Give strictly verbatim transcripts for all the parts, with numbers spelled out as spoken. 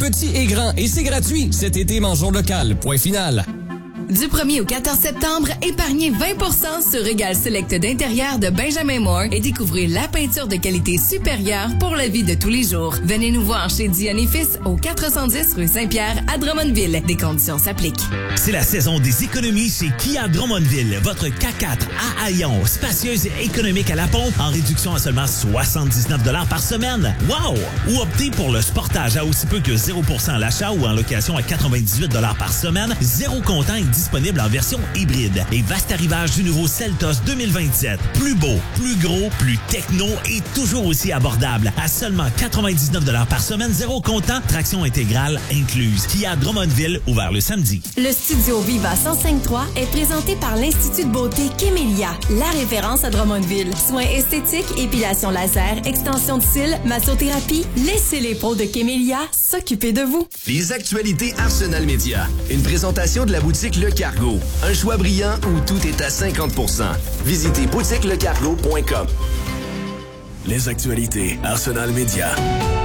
petits et grands, et c'est gratuit. Cet été, mangeons local. Point final. Du premier au quatorze septembre, épargnez vingt pour cent sur Régal Select d'intérieur de Benjamin Moore et découvrez la peinture de qualité supérieure pour la vie de tous les jours. Venez nous voir chez Dion et Fils au quatre cent dix rue Saint-Pierre à Drummondville. Des conditions s'appliquent. C'est la saison des économies chez Kia Drummondville. Votre K quatre à Haillon, spacieuse et économique à la pompe, en réduction à seulement soixante-dix-neuf dollars par semaine. Wow! Ou optez pour le Sportage à aussi peu que zéro pour cent à l'achat ou en location à quatre-vingt-dix-huit dollars par semaine. Zéro comptant et disponible en version hybride. Et vaste arrivage du nouveau Seltos deux mille vingt-sept. Plus beau, plus gros, plus techno et toujours aussi abordable. À seulement quatre-vingt-dix-neuf dollars par semaine, zéro comptant, traction intégrale incluse. Kia Drummondville, ouvert le samedi. Le studio Viva cent cinq trois est présenté par l'Institut de beauté Kémélia, la référence à Drummondville. Soins esthétiques, épilation laser, extension de cils, massothérapie. Laissez les pros de Kémélia s'occuper de vous. Les actualités Arsenal Média. Une présentation de la boutique Le Cargo. Un choix brillant où tout est à cinquante pour cent. Visitez boutique le cargo point com. Les actualités Arsenal Média.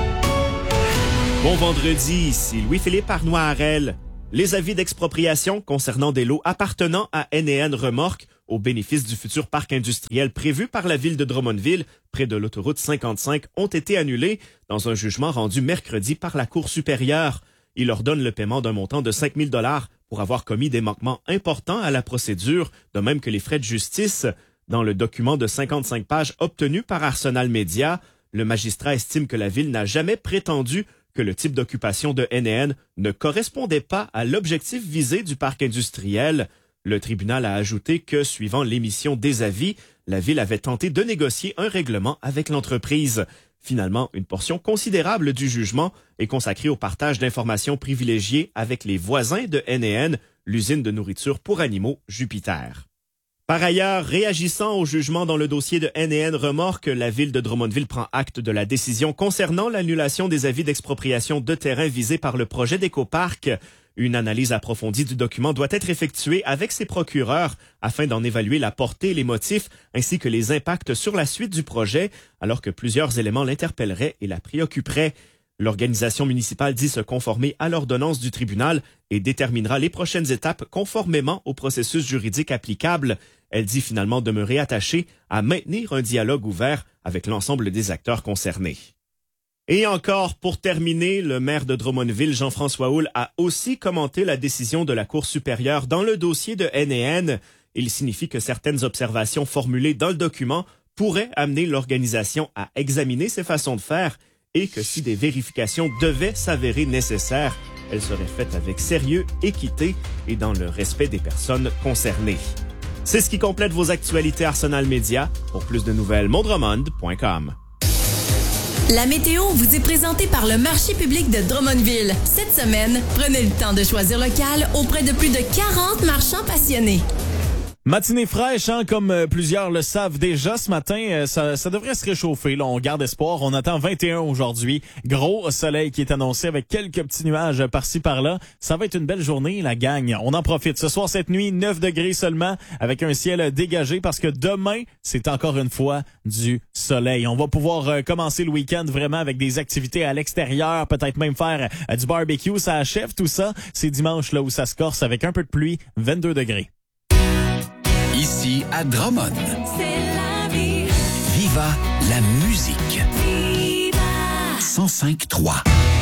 Bon vendredi, ici Louis-Philippe Arnois-Harel. Les avis d'expropriation concernant des lots appartenant à N et N Remorques au bénéfice du futur parc industriel prévu par la ville de Drummondville, près de l'autoroute cinquante-cinq, ont été annulés dans un jugement rendu mercredi par la Cour supérieure. Il ordonne le paiement d'un montant de cinq mille dollars pour avoir commis des manquements importants à la procédure, de même que les frais de justice. Dans le document de cinquante-cinq pages obtenu par Arsenal Média, le magistrat estime que la ville n'a jamais prétendu que le type d'occupation de N et N ne correspondait pas à l'objectif visé du parc industriel. Le tribunal a ajouté que, suivant l'émission des avis, la ville avait tenté de négocier un règlement avec l'entreprise. Finalement, une portion considérable du jugement est consacrée au partage d'informations privilégiées avec les voisins de N et N, l'usine de nourriture pour animaux Jupiter. Par ailleurs, réagissant au jugement dans le dossier de N et N Remorques, la ville de Drummondville prend acte de la décision concernant l'annulation des avis d'expropriation de terrain visés par le projet d'écoparc. Une analyse approfondie du document doit être effectuée avec ses procureurs afin d'en évaluer la portée et les motifs ainsi que les impacts sur la suite du projet, alors que plusieurs éléments l'interpelleraient et la préoccuperaient. L'organisation municipale dit se conformer à l'ordonnance du tribunal et déterminera les prochaines étapes conformément au processus juridique applicable. Elle dit finalement demeurer attachée à maintenir un dialogue ouvert avec l'ensemble des acteurs concernés. Et encore, pour terminer, le maire de Drummondville, Jean-François Houle, a aussi commenté la décision de la Cour supérieure dans le dossier de N et N. Il signifie que certaines observations formulées dans le document pourraient amener l'organisation à examiner ses façons de faire et que si des vérifications devaient s'avérer nécessaires, elles seraient faites avec sérieux, équité et dans le respect des personnes concernées. C'est ce qui complète vos actualités Arsenal Média. Pour plus de nouvelles, mondromond point com. La météo vous est présentée par le marché public de Drummondville. Cette semaine, prenez le temps de choisir local auprès de plus de quarante marchands passionnés. Matinée fraîche, hein, comme euh, plusieurs le savent déjà ce matin, euh, ça, ça devrait se réchauffer. Là, on garde espoir. On attend vingt et un aujourd'hui. Gros soleil qui est annoncé avec quelques petits nuages par-ci par-là. Ça va être une belle journée, la gang. On en profite. Ce soir, cette nuit, neuf degrés seulement, avec un ciel dégagé parce que demain, c'est encore une fois du soleil. On va pouvoir euh, commencer le week-end vraiment avec des activités à l'extérieur, peut-être même faire euh, du barbecue. Ça achève tout ça. C'est dimanche là où ça se corse avec un peu de pluie, vingt-deux degrés. Ici à Drummond. C'est la vie. Viva la musique. Viva. cent cinq trois.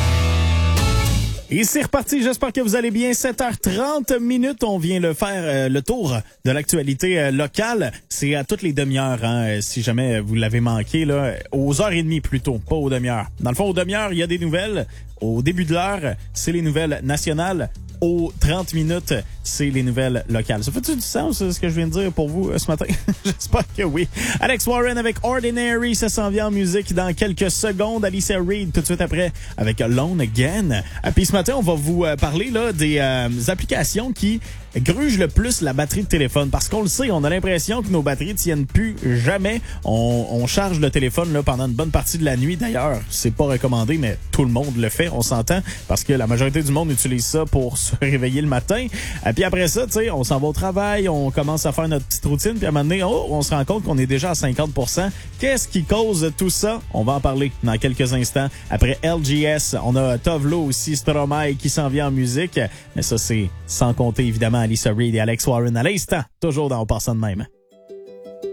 Et c'est reparti, j'espère que vous allez bien. sept heures trente minutes, on vient le faire euh, le tour de l'actualité euh, locale. C'est à toutes les demi-heures, hein, si jamais vous l'avez manqué, là, aux heures et demie plutôt, pas aux demi-heures. Dans le fond, aux demi-heures, il y a des nouvelles. Au début de l'heure, c'est les nouvelles nationales. Aux trente minutes, c'est les nouvelles locales. Ça fait-tu du sens, ce que je viens de dire pour vous ce matin? J'espère que oui. Alex Warren avec Ordinary, ça s'en vient en musique dans quelques secondes. Alicia Reed tout de suite après avec Alone Again. Puis ce matin, on va vous parler là des euh, applications qui gruge le plus la batterie de téléphone? Parce qu'on le sait, on a l'impression que nos batteries tiennent plus jamais. On, on charge le téléphone là, pendant une bonne partie de la nuit. D'ailleurs, c'est pas recommandé, mais tout le monde le fait, on s'entend, parce que la majorité du monde utilise ça pour se réveiller le matin. Et puis après ça, tu sais, on s'en va au travail, on commence à faire notre petite routine, puis à un moment donné, oh, on se rend compte qu'on est déjà à cinquante pour cent. Qu'est-ce qui cause tout ça? On va en parler dans quelques instants. Après L G S, on a Tovlo aussi, Stromae qui s'en vient en musique. Mais ça, c'est sans compter évidemment Alyssa Reed et Alex Warren à l'instant. Toujours dans On passe ça de même.